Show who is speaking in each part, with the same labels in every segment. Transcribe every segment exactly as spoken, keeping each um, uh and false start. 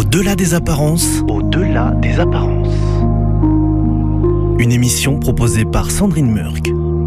Speaker 1: Au-delà des apparences.
Speaker 2: Au-delà des apparences.
Speaker 1: Une émission proposée par Sandrine Murk.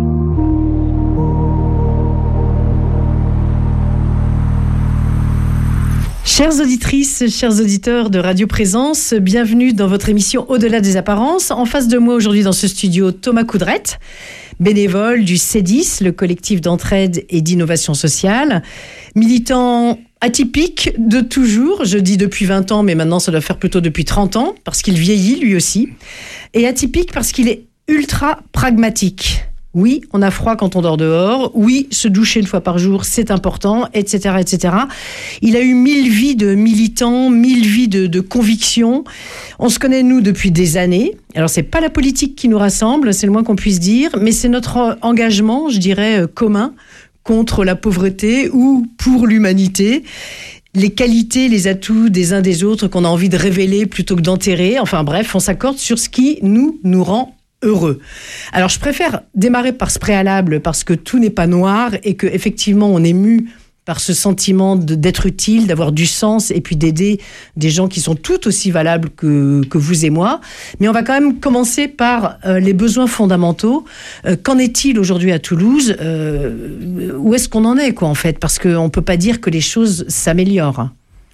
Speaker 3: Chères auditrices, chers auditeurs de Radio Présence, bienvenue dans votre émission Au-delà des apparences. En face de moi aujourd'hui dans ce studio, Thomas Coudrette, bénévole du C E D I S, le collectif d'entraide et d'innovation sociale, militant atypique de toujours, je dis depuis vingt ans, mais maintenant ça doit faire plutôt depuis trente ans, parce qu'il vieillit lui aussi, et atypique parce qu'il est ultra pragmatique. Oui, on a froid quand on dort dehors. Oui, se doucher une fois par jour, c'est important, et cetera, et cetera. Il a eu mille vies de militants, mille vies de, de convictions. On se connaît, nous, depuis des années. Alors, c'est pas la politique qui nous rassemble, c'est le moins qu'on puisse dire, mais c'est notre engagement, je dirais, commun contre la pauvreté ou pour l'humanité. Les qualités, les atouts des uns des autres qu'on a envie de révéler plutôt que d'enterrer. Enfin bref, on s'accorde sur ce qui nous, nous rend heureux. Alors, je préfère démarrer par ce préalable parce que tout n'est pas noir et que effectivement on est mu par ce sentiment de, d'être utile, d'avoir du sens et puis d'aider des gens qui sont tout aussi valables que, que vous et moi. Mais on va quand même commencer par euh, les besoins fondamentaux. Euh, qu'en est-il aujourd'hui à Toulouse ? euh, Où est-ce qu'on en est, quoi, en fait ? Parce qu'on ne peut pas dire que les choses s'améliorent.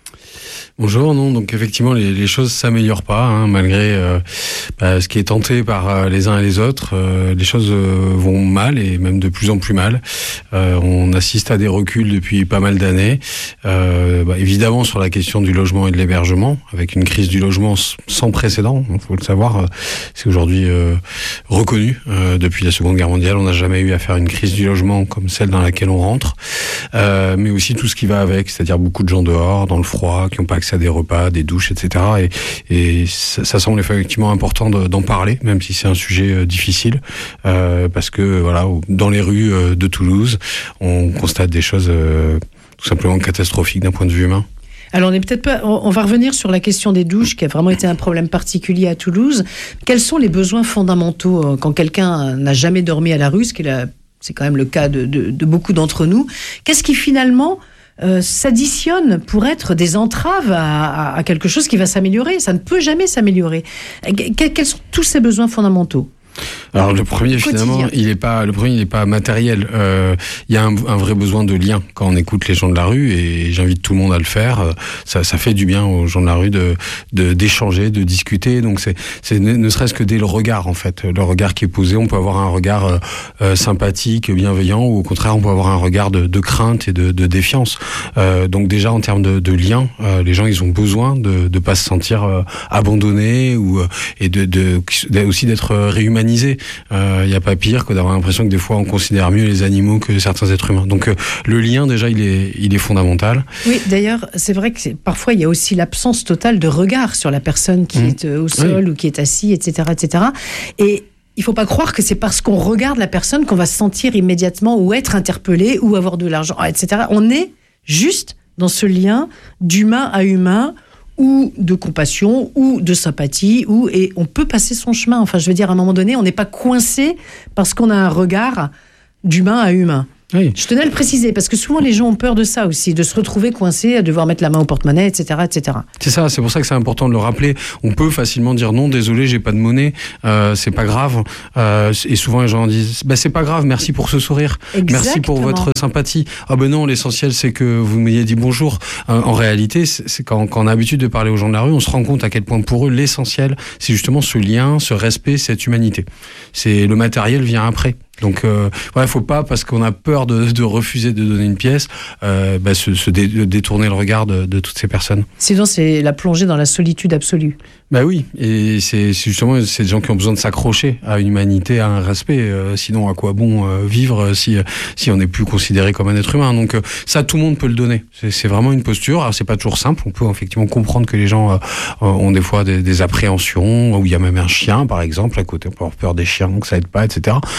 Speaker 4: Bonjour, non, donc effectivement les, les choses s'améliorent pas, hein, malgré euh, bah, ce qui est tenté par euh, les uns et les autres. Euh, les choses euh, vont mal et même de plus en plus mal. Euh, on assiste à des reculs depuis pas mal d'années. Euh, bah, évidemment sur la question du logement et de l'hébergement, avec une crise du logement sans précédent. Il faut le savoir, euh, c'est aujourd'hui euh, reconnu. Euh, depuis la Seconde Guerre mondiale, on n'a jamais eu à faire une crise du logement comme celle dans laquelle on rentre. Euh, mais aussi tout ce qui va avec, c'est-à-dire beaucoup de gens dehors, dans le froid, qui n'ont pas accès à des repas, des douches, et cetera. Et, et ça, ça semble effectivement important de, d'en parler, même si c'est un sujet euh, difficile, euh, parce que voilà, dans les rues euh, de Toulouse, on constate des choses euh, tout simplement catastrophiques d'un point de vue humain.
Speaker 3: Alors on est peut-être pas. On va revenir sur la question des douches, qui a vraiment été un problème particulier à Toulouse. Quels sont les besoins fondamentaux quand quelqu'un n'a jamais dormi à la rue, ce qui est la, c'est quand même le cas de, de, de beaucoup d'entre nous. Qu'est-ce qui finalement Euh, s'additionnent pour être des entraves à, à, à quelque chose qui va s'améliorer. Ça ne peut jamais s'améliorer. Que, quels sont tous ces besoins fondamentaux ?
Speaker 4: Alors le premier finalement, il est pas le premier, il est pas matériel. Euh, il y a un, un vrai besoin de lien quand on écoute les gens de la rue et j'invite tout le monde à le faire. Ça, ça fait du bien aux gens de la rue de, de d'échanger, de discuter. Donc c'est, c'est ne, ne serait-ce que dès le regard en fait, le regard qui est posé. On peut avoir un regard euh, euh, sympathique, bienveillant, ou au contraire on peut avoir un regard de, de crainte et de, de défiance. Euh, donc déjà en termes de, de lien, euh, les gens ils ont besoin de de pas se sentir euh, abandonnés ou euh, et de, de, de aussi d'être réhumanisés. Il euh, n'y a pas pire que d'avoir l'impression que des fois on considère mieux les animaux que certains êtres humains. Donc euh, le lien déjà il est, il est fondamental.
Speaker 3: Oui, d'ailleurs c'est vrai que c'est, parfois il y a aussi l'absence totale de regard sur la personne qui mmh. est euh, au sol oui. ou qui est assis, et cetera, et cetera. Et il ne faut pas croire que c'est parce qu'on regarde la personne qu'on va se sentir immédiatement ou être interpellé ou avoir de l'argent, et cetera. On est juste dans ce lien d'humain à humain, ou de compassion, ou de sympathie, ou, et on peut passer son chemin. Enfin, je veux dire, à un moment donné, on n'est pas coincé parce qu'on a un regard d'humain à humain. Oui. Je tenais à le préciser, parce que souvent les gens ont peur de ça aussi, de se retrouver coincé, à devoir mettre la main au porte-monnaie, et cetera, et cetera.
Speaker 4: C'est ça, c'est pour ça que c'est important de le rappeler. On peut facilement dire non, désolé, j'ai pas de monnaie, euh, c'est pas grave. Euh, et souvent les gens disent, bah c'est pas grave, merci pour ce sourire,
Speaker 3: Exactement.
Speaker 4: Merci pour votre sympathie. Ah ben non, l'essentiel c'est que vous m'ayez dit bonjour. Euh, en réalité, c'est, c'est quand, quand on a l'habitude de parler aux gens de la rue, on se rend compte à quel point pour eux l'essentiel, c'est justement ce lien, ce respect, cette humanité. C'est le matériel vient après. Donc, euh, ouais, faut pas, parce qu'on a peur de, de refuser de donner une pièce, euh, bah, se, se dé, détourner le regard de, de toutes ces personnes.
Speaker 3: Sinon, c'est la plongée dans la solitude absolue.
Speaker 4: Bah oui, et c'est, c'est justement c'est des gens qui ont besoin de s'accrocher à une humanité, à un respect. Euh, sinon, à quoi bon euh, vivre si si on n'est plus considéré comme un être humain ? Donc euh, ça, tout le monde peut le donner. C'est, c'est vraiment une posture. Alors c'est pas toujours simple. On peut effectivement comprendre que les gens euh, ont des fois des, des appréhensions, où il y a même un chien, par exemple, à côté. On peut avoir peur des chiens, donc ça aide pas, et cetera. Mais c'est important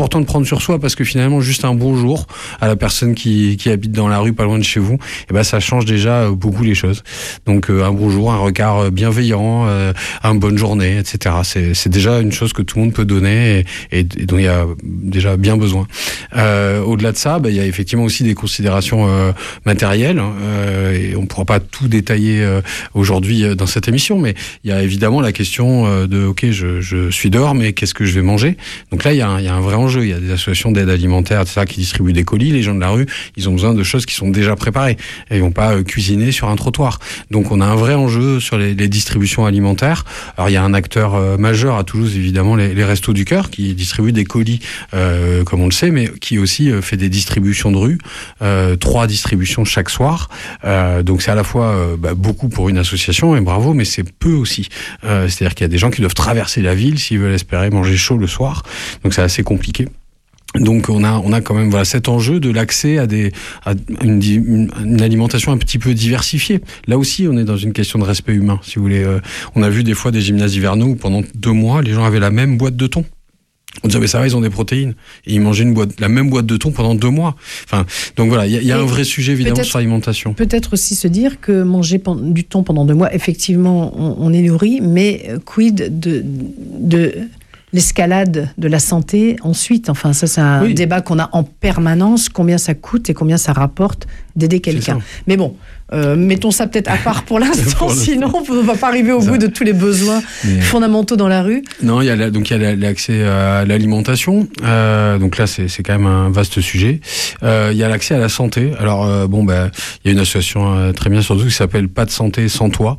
Speaker 4: important de prendre sur soi parce que finalement, juste un bonjour à la personne qui, qui habite dans la rue, pas loin de chez vous, et ben ça change déjà beaucoup les choses. Donc euh, un bonjour, un regard bienveillant, euh, une bonne journée, et cetera. C'est, c'est déjà une chose que tout le monde peut donner et, et, et dont il y a déjà bien besoin. Euh, au-delà de ça, ben, il y a effectivement aussi des considérations euh, matérielles. Euh, et on ne pourra pas tout détailler euh, aujourd'hui euh, dans cette émission, mais il y a évidemment la question euh, de ok, je, je suis dehors, mais qu'est-ce que je vais manger? Donc là, il y, a un, il y a un vrai enjeu. Il y a des associations d'aide alimentaire, et cetera, qui distribuent des colis. Les gens de la rue, ils ont besoin de choses qui sont déjà préparées. Et ils vont pas euh, cuisiner sur un trottoir. Donc on a un vrai enjeu sur les, les distributions alimentaires. Alors il y a un acteur euh, majeur à Toulouse, évidemment, les, les Restos du Cœur, qui distribuent des colis, euh, comme on le sait, mais qui aussi euh, fait des distributions de rue, euh, trois distributions chaque soir. Euh, donc c'est à la fois euh, bah, beaucoup pour une association, et bravo, mais c'est peu aussi. Euh, c'est-à-dire qu'il y a des gens qui doivent traverser la ville s'ils veulent espérer manger chaud le soir. Donc c'est assez compliqué. Donc on a on a quand même voilà cet enjeu de l'accès à des à une, une, une alimentation un petit peu diversifiée. Là aussi on est dans une question de respect humain, si vous voulez. Euh, on a vu des fois des gymnases hivernaux où pendant deux mois les gens avaient la même boîte de thon. On disait mais ça va, ils ont des protéines et ils mangeaient une boîte la même boîte de thon pendant deux mois. Enfin donc voilà, il y a, y a un vrai sujet évidemment sur l'alimentation.
Speaker 3: Peut-être aussi se dire que manger du thon pendant deux mois, effectivement on, on est nourri, mais quid de de l'escalade de la santé ensuite. Enfin, ça, c'est un oui. débat qu'on a en permanence. Combien ça coûte et combien ça rapporte d'aider quelqu'un. Mais bon, euh, mettons ça peut-être à part pour l'instant, pour sinon on ne va pas arriver au ça. bout de tous les besoins Mais... fondamentaux dans la rue.
Speaker 4: Non, il y a la, donc il y a l'accès à l'alimentation. Euh, donc là, c'est, c'est quand même un vaste sujet. Euh, il y a l'accès à la santé. Alors euh, bon, ben, il y a une association euh, très bien surtout qui s'appelle Pas de santé sans toi.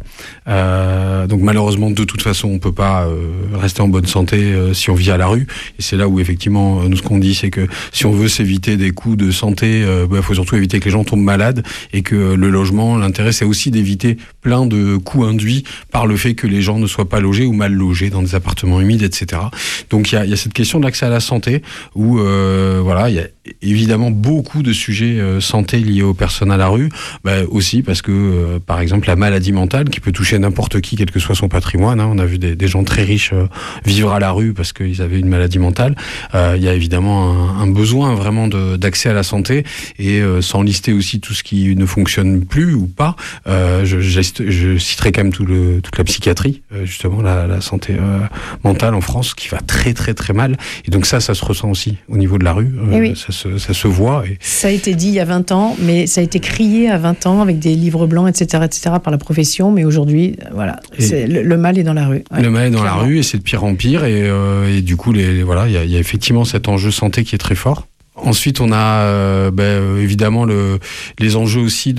Speaker 4: Euh, donc malheureusement, de toute façon, on peut pas euh, rester en bonne santé euh, si on vit à la rue. Et c'est là où effectivement, nous ce qu'on dit, c'est que si on veut s'éviter des coûts de santé, il euh, bah, faut surtout éviter que les gens tombent malades et que euh, le logement, l'intérêt, c'est aussi d'éviter plein de coûts induits par le fait que les gens ne soient pas logés ou mal logés dans des appartements humides, et cetera. Donc il y a, y a cette question de l'accès à la santé où euh, voilà, il y a évidemment beaucoup de sujets euh, santé liés aux personnes à la rue, bah, aussi parce que euh, par exemple la maladie mentale qui peut toucher n'importe qui, quel que soit son patrimoine, hein, on a vu des, des gens très riches euh, vivre à la rue parce qu'ils avaient une maladie mentale. Euh, il y a évidemment un, un besoin vraiment de, d'accès à la santé et euh, sans lister aussi tout ce qui ne fonctionne plus ou pas. Euh, je, je citerai quand même tout le, toute la psychiatrie, euh, justement la, la santé euh, mentale en France qui va très très très mal. Et donc ça, ça se ressent aussi au niveau de la rue. Euh,
Speaker 3: oui.
Speaker 4: ça, se, ça se voit. Et...
Speaker 3: Ça a été dit il y a vingt ans, mais ça a été crié à vingt ans avec des livres blancs, et cetera, et cetera par la profession. Mais aujourd'hui, voilà, c'est, le, le mal est dans la rue.
Speaker 4: Ouais, le mal est dans clairement. la rue et c'est de pire en pire. Et, euh, et du coup, les, les, voilà, il y a, y a effectivement cet enjeu santé qui est très fort. Ensuite, on a euh, ben, évidemment le, les enjeux aussi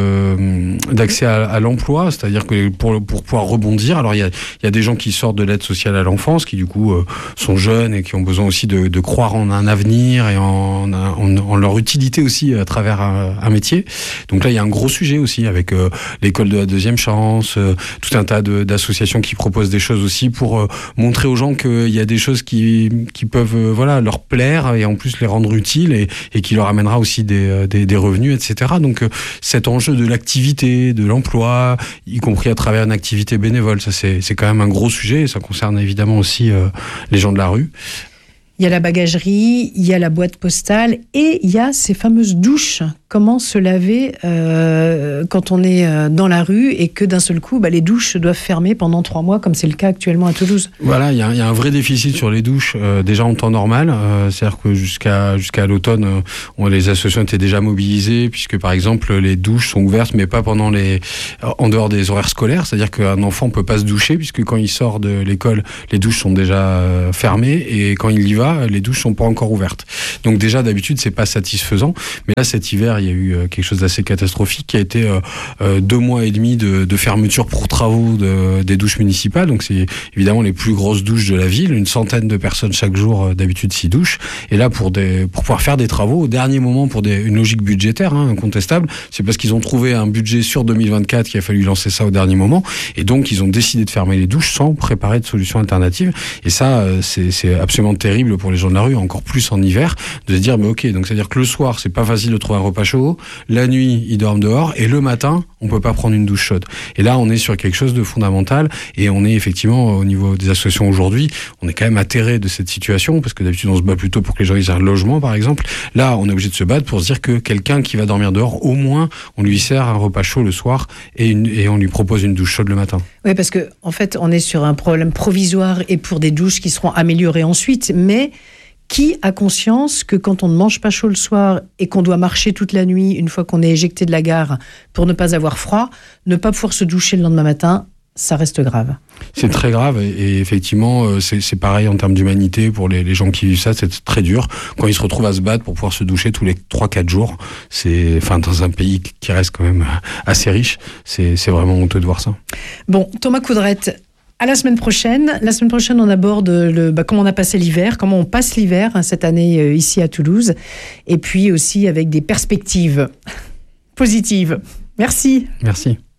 Speaker 4: de d'accès à, à l'emploi, c'est-à-dire que pour pour pouvoir rebondir, alors il y a il y a des gens qui sortent de l'aide sociale à l'enfance, qui du coup euh, sont jeunes et qui ont besoin aussi de, de croire en un avenir et en, en, en leur utilité aussi à travers un, un métier. Donc là, il y a un gros sujet aussi avec euh, l'école de la deuxième chance, euh, tout un tas de, d'associations qui proposent des choses aussi pour euh, montrer aux gens qu'il y a des choses qui qui peuvent euh, voilà leur plaire et en plus les rendre utiles. Et, et qui leur amènera aussi des, des, des revenus, et cetera. Donc euh, cet enjeu de l'activité, de l'emploi, y compris à travers une activité bénévole, ça c'est, c'est quand même un gros sujet et ça concerne évidemment aussi euh, les gens de la rue.
Speaker 3: Il y a la bagagerie, il y a la boîte postale et il y a ces fameuses douches. Comment se laver euh, quand on est dans la rue et que d'un seul coup, bah, les douches doivent fermer pendant trois mois, comme c'est le cas actuellement à Toulouse.
Speaker 4: Voilà, il y a, y a un vrai déficit sur les douches, euh, déjà en temps normal. Euh, c'est-à-dire que jusqu'à, jusqu'à l'automne, euh, on, les associations étaient déjà mobilisées, puisque par exemple, les douches sont ouvertes, mais pas pendant les, en dehors des horaires scolaires. C'est-à-dire qu'un enfant ne peut pas se doucher, puisque quand il sort de l'école, les douches sont déjà euh, fermées, et quand il y va, les douches sont pas encore ouvertes. Donc déjà, d'habitude, c'est pas satisfaisant. Mais là, cet hiver, il y a eu quelque chose d'assez catastrophique qui a été euh, euh, deux mois et demi de, de fermeture pour travaux de, des douches municipales. Donc c'est évidemment les plus grosses douches de la ville. Une centaine de personnes chaque jour, euh, d'habitude, s'y douchent. Et là, pour, des, pour pouvoir faire des travaux, au dernier moment, pour des, une logique budgétaire, hein, incontestable, c'est parce qu'ils ont trouvé un budget sur deux mille vingt-quatre qu'il a fallu lancer ça au dernier moment. Et donc, ils ont décidé de fermer les douches sans préparer de solutions alternatives. Et ça, euh, c'est, c'est absolument terrible pour les gens de la rue, encore plus en hiver, de se dire, mais ok, donc c'est-à-dire que le soir, c'est pas facile de trouver un repas chaud chaud, la nuit, ils dorment dehors, et le matin, on peut pas prendre une douche chaude. Et là, on est sur quelque chose de fondamental, et on est effectivement, au niveau des associations aujourd'hui, on est quand même atterré de cette situation, parce que d'habitude, on se bat plutôt pour que les gens aient un logement, par exemple. Là, on est obligé de se battre pour se dire que quelqu'un qui va dormir dehors, au moins, on lui sert un repas chaud le soir, et, une, et on lui propose une douche chaude le matin.
Speaker 3: Oui, parce que en fait, on est sur un problème provisoire et pour des douches qui seront améliorées ensuite. Mais qui a conscience que quand on ne mange pas chaud le soir et qu'on doit marcher toute la nuit une fois qu'on est éjecté de la gare pour ne pas avoir froid, ne pas pouvoir se doucher le lendemain matin, ça reste grave.
Speaker 4: C'est très grave et, et effectivement, c'est, c'est pareil en termes d'humanité pour les, les gens qui vivent ça, c'est très dur. Quand ils se retrouvent à se battre pour pouvoir se doucher tous les trois quatre jours, c'est, enfin, dans un pays qui reste quand même assez riche, c'est, c'est vraiment honteux de voir ça.
Speaker 3: Bon, Thomas Coudrette, à la semaine prochaine. La semaine prochaine, on aborde le, bah, comment on a passé l'hiver, comment on passe l'hiver hein, cette année euh, ici à Toulouse, et puis aussi avec des perspectives positives. Merci.
Speaker 4: Merci.